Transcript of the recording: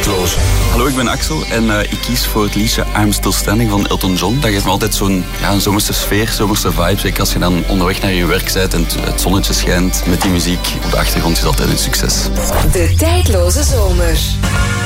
tijdloze. Hallo, ik ben Axel en ik kies voor het liedje I'm Still Standing van Elton John. Dat geeft me altijd zo'n zomerse sfeer, zomerse vibe. Zeker als je dan onderweg naar je werk bent en het zonnetje schijnt. Met die muziek op de achtergrond is altijd een succes. De tijdloze zomer.